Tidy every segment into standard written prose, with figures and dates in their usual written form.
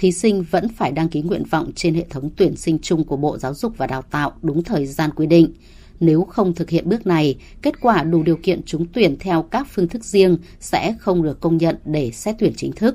thí sinh vẫn phải đăng ký nguyện vọng trên hệ thống tuyển sinh chung của Bộ Giáo dục và Đào tạo đúng thời gian quy định. Nếu không thực hiện bước này, kết quả đủ điều kiện trúng tuyển theo các phương thức riêng sẽ không được công nhận để xét tuyển chính thức.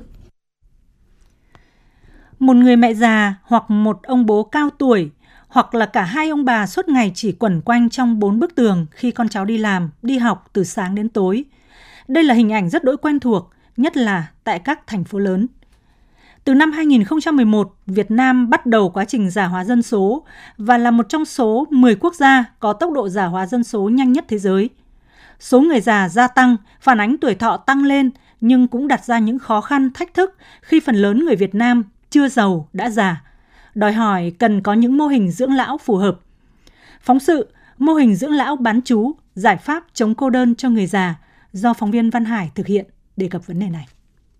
Một người mẹ già hoặc một ông bố cao tuổi hoặc là cả hai ông bà suốt ngày chỉ quẩn quanh trong 4 bức tường khi con cháu đi làm, đi học từ sáng đến tối. Đây là hình ảnh rất đỗi quen thuộc, nhất là tại các thành phố lớn. Từ năm 2011, Việt Nam bắt đầu quá trình già hóa dân số và là một trong số 10 quốc gia có tốc độ già hóa dân số nhanh nhất thế giới. Số người già gia tăng, phản ánh tuổi thọ tăng lên nhưng cũng đặt ra những khó khăn, thách thức khi phần lớn người Việt Nam chưa giàu đã già. Đòi hỏi cần có những mô hình dưỡng lão phù hợp. Phóng sự mô hình dưỡng lão bán trú, giải pháp chống cô đơn cho người già do phóng viên Văn Hải thực hiện đề cập vấn đề này.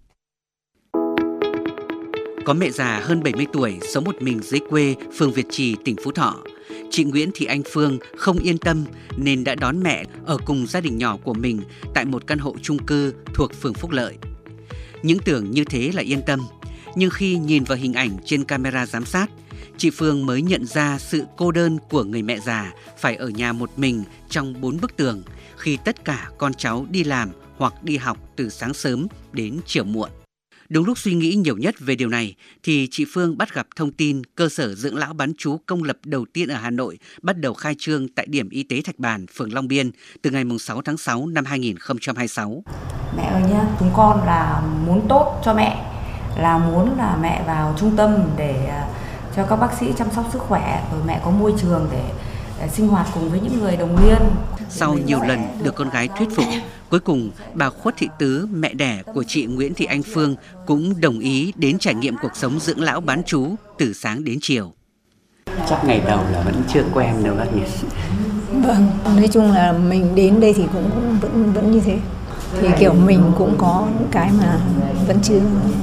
Có mẹ già hơn 70 tuổi sống một mình dưới quê phường Việt Trì, tỉnh Phú Thọ. Chị Nguyễn Thị Anh Phương không yên tâm nên đã đón mẹ ở cùng gia đình nhỏ của mình tại một căn hộ chung cư thuộc phường Phúc Lợi. Những tưởng như thế là yên tâm, nhưng khi nhìn vào hình ảnh trên camera giám sát, chị Phương mới nhận ra sự cô đơn của người mẹ già phải ở nhà một mình trong 4 bức tường khi tất cả con cháu đi làm hoặc đi học từ sáng sớm đến chiều muộn. Đúng lúc suy nghĩ nhiều nhất về điều này thì chị Phương bắt gặp thông tin cơ sở dưỡng lão bán trú công lập đầu tiên ở Hà Nội bắt đầu khai trương tại điểm y tế Thạch Bàn, phường Long Biên từ ngày 6 tháng 6 năm 2026. Mẹ ơi nhá, chúng con là muốn tốt cho mẹ, là muốn là mẹ vào trung tâm để cho các bác sĩ chăm sóc sức khỏe, rồi mẹ có môi trường để sinh hoạt cùng với những người đồng liên. Sau nhiều lần được con gái thuyết phục, cuối cùng bà Khuất Thị Tứ, mẹ đẻ của chị Nguyễn Thị Anh Phương cũng đồng ý đến trải nghiệm cuộc sống dưỡng lão bán trú từ sáng đến chiều. Chắc ngày đầu là vẫn chưa quen đâu bác nhỉ? Vâng, nói chung là mình đến đây thì cũng vẫn như thế. Thì kiểu mình cũng có những cái mà vẫn chưa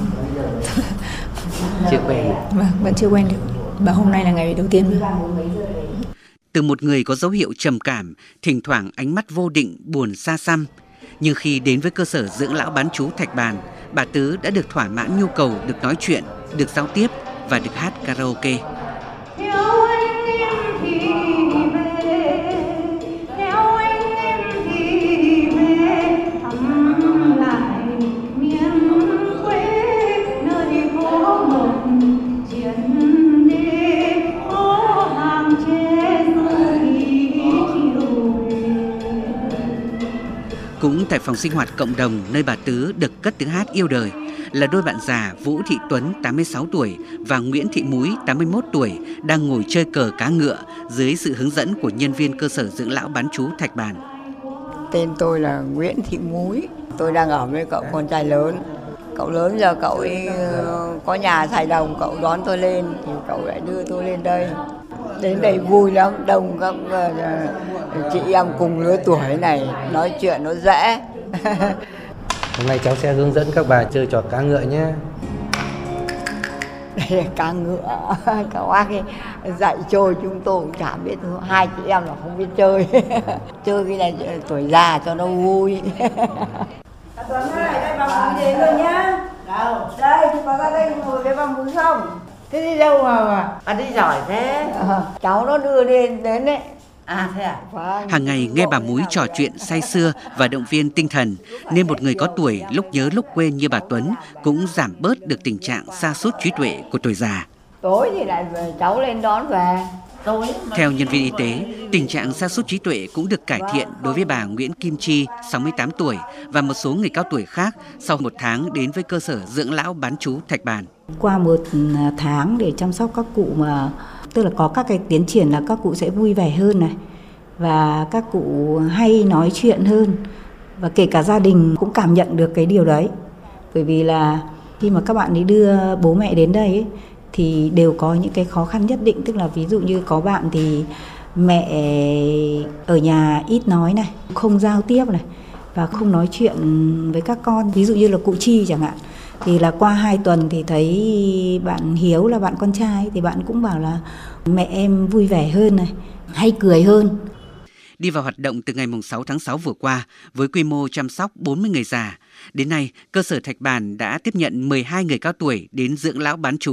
quen. Vâng, vẫn chưa quen được. Và hôm nay là ngày đầu tiên. Từ một người có dấu hiệu trầm cảm, thỉnh thoảng ánh mắt vô định, buồn xa xăm. Nhưng khi đến với cơ sở dưỡng lão bán trú Thạch Bàn, bà Tứ đã được thỏa mãn nhu cầu được nói chuyện, được giao tiếp và được hát karaoke. Cũng tại phòng sinh hoạt cộng đồng nơi bà Tứ được cất tiếng hát yêu đời là đôi bạn già Vũ Thị Tuấn 86 tuổi và Nguyễn Thị Múi 81 tuổi đang ngồi chơi cờ cá ngựa dưới sự hướng dẫn của nhân viên cơ sở dưỡng lão bán trú Thạch Bàn. Tên tôi là Nguyễn Thị Múi, tôi đang ở với cậu con trai lớn. Cậu lớn giờ cậu ấy có nhà Sài Đồng, cậu đón tôi lên thì cậu lại đưa tôi lên đây. Đến đây vui lắm, đông các chị em cùng lứa tuổi này, nói chuyện nó dễ. Hôm nay cháu sẽ hướng dẫn các bà chơi trò cá ngựa nhé. Đây là cá ngựa, các bác ấy dạy chơi chúng tôi cũng chả biết, hai chị em là không biết chơi. Chơi cái này tuổi già cho nó vui. Tuấn ơi, đây bà Múi đến rồi nhá. Đâu? Đây, thì có ra đây ngồi với bà Múi không? Thế đi đâu mà bà đi giỏi thế? Cháu nó đưa đến đấy. À thế à? Hàng ngày nghe bà Múi trò chuyện say sưa và động viên tinh thần, nên một người có tuổi lúc nhớ lúc quên như bà Tuấn cũng giảm bớt được tình trạng sa sút trí tuệ của tuổi già. Tối thì lại cháu lên đón về. Theo nhân viên y tế, tình trạng sa sút trí tuệ cũng được cải thiện đối với bà Nguyễn Kim Chi, 68 tuổi và một số người cao tuổi khác sau 1 tháng đến với cơ sở dưỡng lão bán trú Thạch Bàn. Qua 1 tháng để chăm sóc các cụ mà tức là có các cái tiến triển là các cụ sẽ vui vẻ hơn này và các cụ hay nói chuyện hơn và kể cả gia đình cũng cảm nhận được cái điều đấy. Bởi vì là khi mà các bạn ấy đưa bố mẹ đến đây ấy, thì đều có những cái khó khăn nhất định, tức là ví dụ như có bạn thì mẹ ở nhà ít nói này, không giao tiếp này và không nói chuyện với các con, ví dụ như là cụ Chi chẳng hạn. Thì là qua 2 tuần thì thấy bạn Hiếu là bạn con trai thì bạn cũng bảo là mẹ em vui vẻ hơn này, hay cười hơn. Đi vào hoạt động từ ngày 6 tháng 6 vừa qua với quy mô chăm sóc 40 người già. Đến nay, cơ sở Thạch Bàn đã tiếp nhận 12 người cao tuổi đến dưỡng lão bán trú